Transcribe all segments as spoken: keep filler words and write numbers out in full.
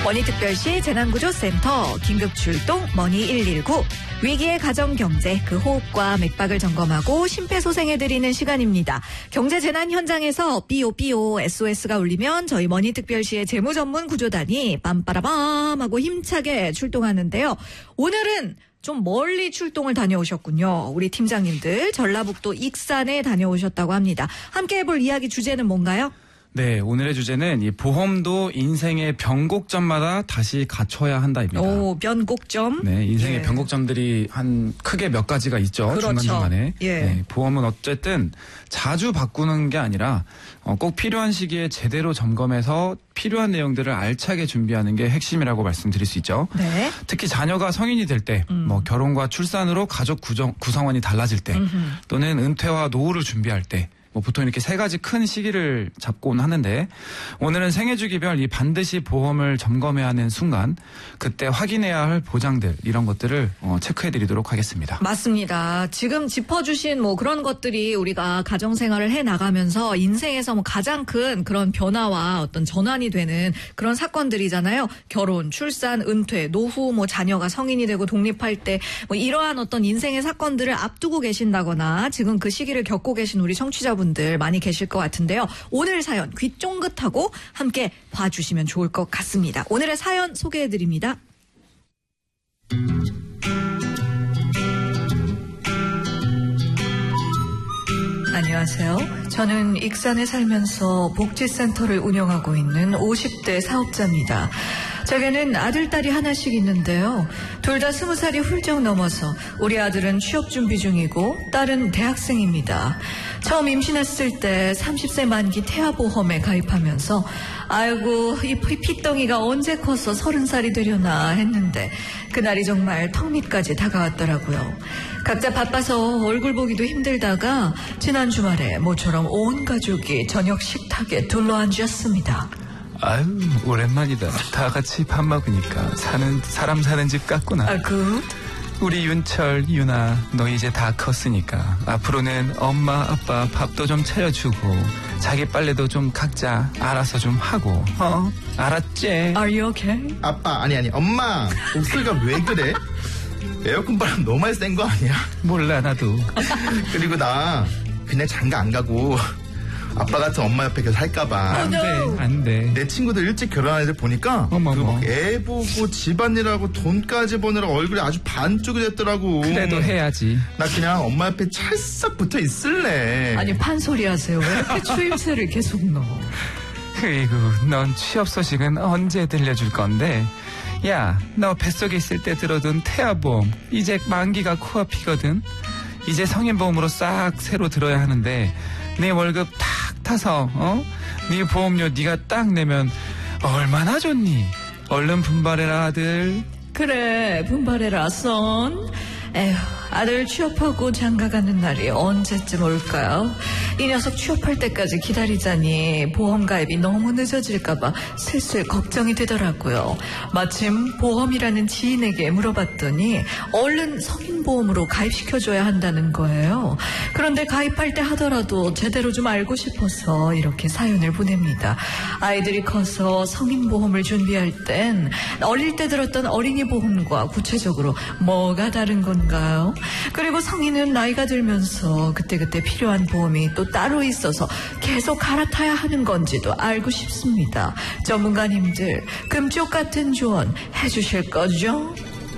머니특별시 재난구조센터 긴급출동 머니 일일구 위기의 가정경제 그 호흡과 맥박을 점검하고 심폐소생해드리는 시간입니다. 경제재난 현장에서 삐오삐오 에스오에스가 울리면 저희 머니특별시의 재무전문 구조단이 빰빠라밤 하고 힘차게 출동하는데요. 오늘은 좀 멀리 출동을 다녀오셨군요. 우리 팀장님들 전라북도 익산에 다녀오셨다고 합니다. 함께 해볼 이야기 주제는 뭔가요? 네, 오늘의 주제는 이 보험도 인생의 변곡점마다 다시 갖춰야 한다입니다. 오, 변곡점. 네, 인생의 예. 변곡점들이 한 크게 몇 가지가 있죠. 그렇죠. 중간중간에. 예. 네, 보험은 어쨌든 자주 바꾸는 게 아니라 어, 꼭 필요한 시기에 제대로 점검해서 필요한 내용들을 알차게 준비하는 게 핵심이라고 말씀드릴 수 있죠. 네. 특히 자녀가 성인이 될 때, 음. 뭐 결혼과 출산으로 가족 구정, 구성원이 달라질 때, 음흠. 또는 은퇴와 노후를 준비할 때, 뭐 보통 이렇게 세 가지 큰 시기를 잡곤 하는데 오늘은 생애주기별 이 반드시 보험을 점검해야 하는 순간 그때 확인해야 할 보장들 이런 것들을 어, 체크해드리도록 하겠습니다. 맞습니다. 지금 짚어주신 뭐 그런 것들이 우리가 가정생활을 해 나가면서 인생에서 뭐 가장 큰 그런 변화와 어떤 전환이 되는 그런 사건들이잖아요. 결혼, 출산, 은퇴, 노후, 뭐 자녀가 성인이 되고 독립할 때 뭐 이러한 어떤 인생의 사건들을 앞두고 계신다거나 지금 그 시기를 겪고 계신 우리 청취자분 분들 많이 계실 것 같은데요. 오늘 사연 귀 쫑긋하고 함께 봐주시면 좋을 것 같습니다. 오늘의 사연 소개해드립니다. 안녕하세요. 저는 익산에 살면서 복지센터를 운영하고 있는 오십 대 사업자입니다. 제게는 아들, 딸이 하나씩 있는데요. 둘 다 스무 살이 훌쩍 넘어서 우리 아들은 취업 준비 중이고 딸은 대학생입니다. 처음 임신했을 때 삼십 세 만기 태아보험에 가입하면서 아이고 이 피덩이가 언제 커서 서른 살이 되려나 했는데 그날이 정말 턱밑까지 다가왔더라고요. 각자 바빠서 얼굴 보기도 힘들다가 지난 주말에 모처럼 온 가족이 저녁 식탁에 둘러앉았습니다. 아유 오랜만이다. 다 같이 밥 먹으니까 사는 사람 사는 집 같구나. 아, 그? 우리 윤철, 윤아 너 이제 다 컸으니까 앞으로는 엄마 아빠 밥도 좀 차려주고 자기 빨래도 좀 각자 알아서 좀 하고 어? 알았지? Are you okay? 아빠 아니 아니 엄마 목소리가 왜 그래? 에어컨 바람 너무 많이 센 거 아니야? 몰라 나도. 그리고 나 그냥 장가 안 가고 아빠 같은 엄마 옆에 계속 살까봐. 안돼 안돼. 내 친구들 일찍 결혼한 애들 보니까 어머머. 그 애 보고 집안일하고 돈까지 버느라 얼굴이 아주 반쪽이 됐더라고. 그래도 해야지. 나 그냥 엄마 옆에 찰싹 붙어 있을래. 아니 판소리 하세요. 왜 이렇게 추임새를 계속 넣어? 그리고 넌 취업 소식은 언제 들려줄 건데? 야, 너 뱃속에 있을 때 들어둔 태아보험 이제 만기가 코앞이거든. 이제 성인보험으로 싹 새로 들어야 하는데 네 월급 탁 타서 어? 네 보험료 네가 딱 내면 얼마나 좋니? 얼른 분발해라 아들. 그래 분발해라 선. 에휴 아들 취업하고 장가가는 날이 언제쯤 올까요? 이 녀석 취업할 때까지 기다리자니 보험 가입이 너무 늦어질까봐 슬슬 걱정이 되더라고요. 마침 보험이라는 지인에게 물어봤더니 얼른 성인보험으로 가입시켜줘야 한다는 거예요. 그런데 가입할 때 하더라도 제대로 좀 알고 싶어서 이렇게 사연을 보냅니다. 아이들이 커서 성인보험을 준비할 땐 어릴 때 들었던 어린이 보험과 구체적으로 뭐가 다른 건가요? 그리고 성인은 나이가 들면서 그때그때 필요한 보험이 또 따로 있어서 계속 갈아타야 하는 건지도 알고 싶습니다. 전문가님들 금쪽 같은 조언 해주실 거죠?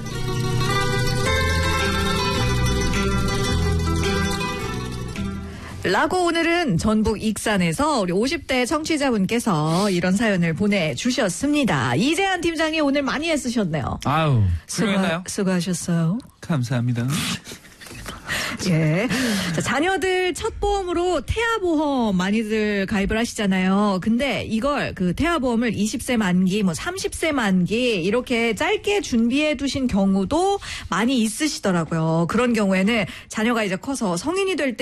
라고 오늘은 전북 익산에서 우리 오십 대 청취자분께서 이런 사연을 보내주셨습니다. 이재한 팀장이 오늘 많이 애쓰셨네요. 아우, 훌륭했나요? 수고하셨어요. 감사합니다. 예. 자, 자녀들 첫 보험으로 태아보험 많이들 가입을 하시잖아요. 근데 이걸 그 태아보험을 이십 세 만기, 뭐 삼십 세 만기 이렇게 짧게 준비해 두신 경우도 많이 있으시더라고요. 그런 경우에는 자녀가 이제 커서 성인이 될 때